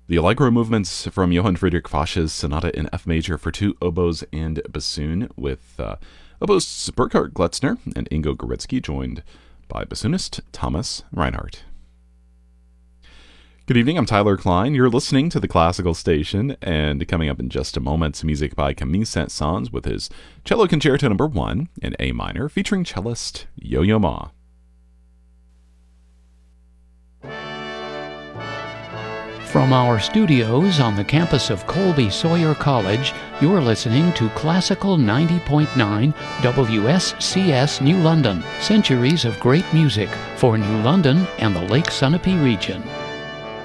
The Allegro movements from Johann Friedrich Bach's Sonata in F major for two oboes and bassoon, with oboists Burkhard Gletzner and Ingo Goretzky, joined by bassoonist Thomas Reinhardt. Good evening, I'm Tyler Klein. You're listening to the Classical Station, and coming up in just a moment, music by Camille Saint-Saëns with his Cello Concerto No. 1 in A minor, featuring cellist Yo-Yo Ma. From our studios on the campus of Colby Sawyer College, you're listening to Classical 90.9 WSCS New London, centuries of great music for New London and the Lake Sunapee region.